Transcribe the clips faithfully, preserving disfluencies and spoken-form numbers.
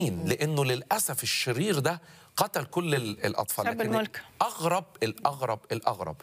لانه للاسف الشرير ده قتل كل الاطفال. سب لكن الملك. الاغرب الاغرب الاغرب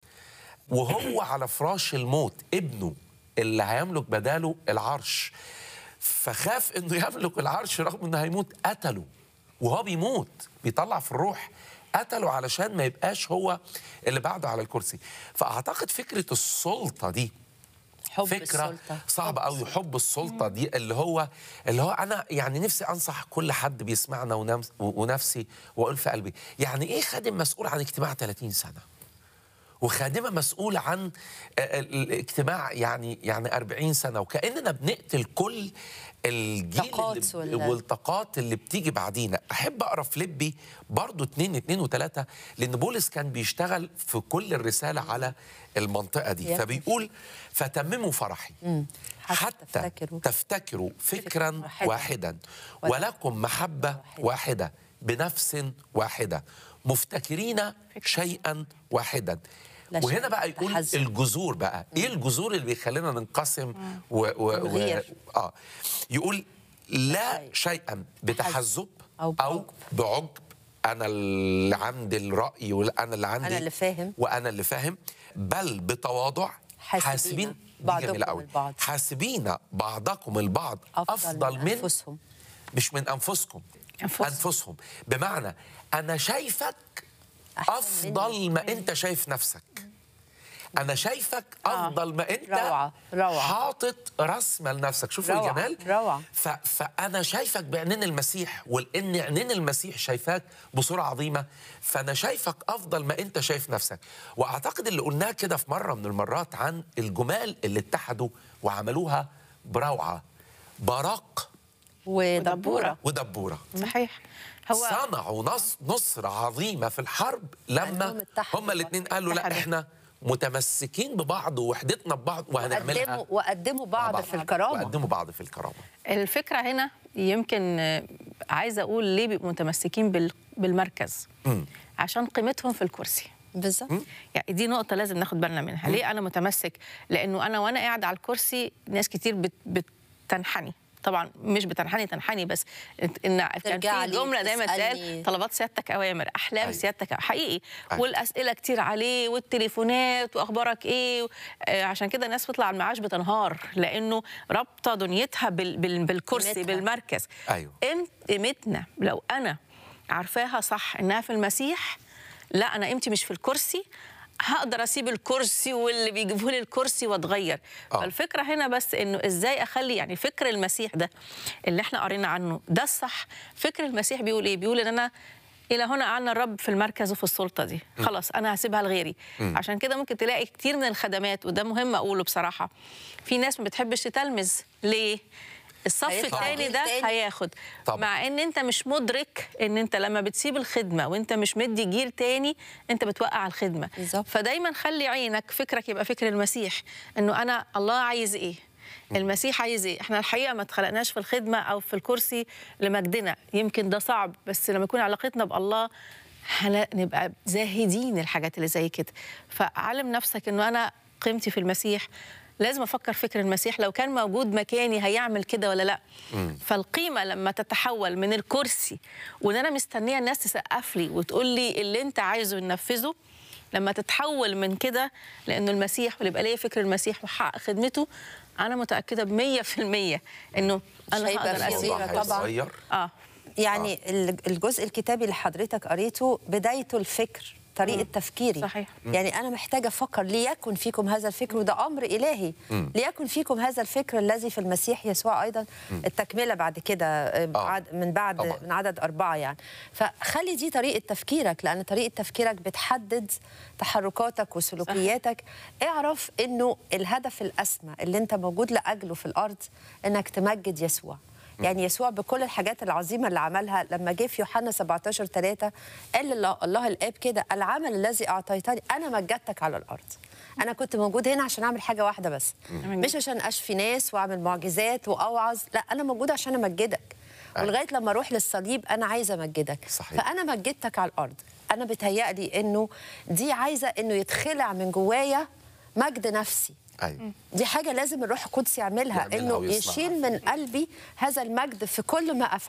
وهو على فراش الموت ابنه اللي هيملك بداله العرش، فخاف انه يملك العرش رغم انه هيموت، قتله وهو بيموت، بيطلع في الروح، قتله علشان ما يبقاش هو اللي بعده على الكرسي. فاعتقد فكره السلطه دي حب فكرة السلطة. صعبة قوي، حب السلطة دي اللي هو اللي هو أنا يعني نفسي أنصح كل حد بيسمعنا ونفس ونفسي وأقول في قلبي، يعني إيه خادم مسؤول عن اجتماع ثلاثين سنة؟ وخادمة مسؤولة عن الاجتماع يعني يعني أربعين سنة، وكأننا بنقتل كل الجيل اللي والطاقات اللي بتيجي بعدينا. أحب أقرأ فيليبي برضو اتنين اتنين وتلاتة، لأن بولس كان بيشتغل في كل الرسالة على المنطقة دي، فبيقول فتمموا فرحي حتى تفتكروا, تفتكروا فكرا واحدا ولكم محبة واحدة بنفس واحدة مفتكرين شيئا واحدا. وهنا بقى يقول تحزن. الجذور بقى مم. ايه الجذور اللي بيخلينا ننقسم و... و... و... اه يقول لا شيئا بتحزب او بعجب, أو بعجب. انا اللي عندي الراي وانا اللي عندي انا اللي فاهم وانا اللي فاهم بل بتواضع حاسبين بعضكم البعض حاسبين بعضكم البعض افضل, أفضل من, من انفسهم، مش من انفسكم انفسهم, أنفسهم. بمعنى انا شايفك أفضل ما أنت شايف نفسك، أنا شايفك أفضل ما أنت روعة. روعة. حاطط رسمة لنفسك. شوفوا روعة. الجمال. روعة. فأنا شايفك بعينين المسيح، ولأن عينين المسيح شايفاك بصورة عظيمة، فأنا شايفك أفضل ما أنت شايف نفسك. وأعتقد اللي قلناه كده في مرة من المرات عن الجمال اللي اتحدوا وعملوها بروعة، براق ودبورة ودبورة صحيح. هو صنعوا نص نصرة عظيمة في الحرب لما هما الاثنين قالوا لا احنا متمسكين ببعض ووحدتنا ببعض وهنعملها، وقدموا, وقدموا بعض, بعض في الكرامة وقدموا بعض في الكرامة. الفكرة هنا يمكن عايزة أقول ليه بيبقوا متمسكين بالمركز؟ م. عشان قيمتهم في الكرسي. بالظبط. يعني دي نقطة لازم ناخد بالنا منها. م. ليه أنا متمسك؟ لأنه أنا وأنا قاعد على الكرسي ناس كتير بت بتنحني، طبعا مش بتنحني تنحني بس ان كان في جمله دايما تقال طلبات سيادتك اوامر، احلام أيوة. سيادتك حقيقي أيوة. والاسئله كتير عليه والتليفونات واخبارك ايه، آه عشان كده الناس بتطلع على المعاش بتنهار لانه رابطه دنيتها بال بال بالكرسي قيمتها. بالمركز. ايوه قيمتنا لو انا عارفاها صح انها في المسيح، لا انا قيمتي مش في الكرسي، هقدر اسيب الكرسي واللي بيجيبوا لي الكرسي واتغير. أوه. فالفكره هنا بس انه ازاي اخلي يعني فكر المسيح ده اللي احنا قرينا عنه ده الصح. فكر المسيح بيقول ايه؟ بيقول ان انا الى هنا اعلن الرب في المركز وفي السلطه دي، خلاص انا هسيبها لغيري. م. عشان كده ممكن تلاقي كتير من الخدمات، وده مهم اقوله بصراحه، في ناس ما بتحبش تتلمذ. ليه؟ الصف الثاني ده هياخد طبعا. مع ان انت مش مدرك ان انت لما بتسيب الخدمه وانت مش مدي جيل تاني انت بتوقع الخدمه بالزبط. فدايما خلي عينك فكرك يبقى فكر المسيح، انه انا الله عايز ايه، المسيح عايز ايه. احنا الحقيقه ما اتخلقناش في الخدمه او في الكرسي لمجدنا، يمكن ده صعب، بس لما يكون علاقتنا بالله هنبقى زاهدين الحاجات اللي زي كده. فعلم نفسك انه انا قيمتي في المسيح، لازم افكر فكر المسيح، لو كان موجود مكاني هيعمل كده ولا لا. مم. فالقيمه لما تتحول من الكرسي وان انا مستنيه الناس تسقف لي وتقول لي اللي انت عايزه ننفذه، لما تتحول من كده لانه المسيح واللي يبقى ليا فكر المسيح وحقق خدمته، انا متاكده بمية في المية انه انا هقدر اسير طبعا. اه يعني آه. الجزء الكتابي اللي حضرتك قريته بدايته الفكر، طريقة مم. تفكيري. صحيح. يعني أنا محتاجة أفكر ليكن فيكم هذا الفكر، وده أمر إلهي. مم. ليكن فيكم هذا الفكر الذي في المسيح يسوع أيضا. مم. التكملة بعد كده آه. من بعد طبعا. من عدد أربعة يعني. فخلي دي طريقة تفكيرك، لأن طريقة تفكيرك بتحدد تحركاتك وسلوكياتك. صحيح. اعرف إنه الهدف الأسمى اللي أنت موجود لأجله في الأرض إنك تمجد يسوع. يعني يسوع بكل الحاجات العظيمة اللي عملها، لما جه في يوحنا سبعتاشر ثلاثة قال الله, الله الآب كده: العمل الذي أعطيتني أنا مجدتك على الأرض. أنا كنت موجود هنا عشان أعمل حاجة واحدة بس، مش عشان أشفي ناس وأعمل معجزات وأوعظ، لا أنا موجود عشان أمجدك. ولغاية لما أروح للصليب أنا عايزة أمجدك. صحيح. فأنا مجدتك على الأرض. أنا بتهيألي إنه دي عايزة إنه يتخلع من جوايا مجد نفسي. أيوة. دي حاجة لازم الروح القدس يعملها، إنه يشيل من قلبي هذا المجد في كل ما أفعل.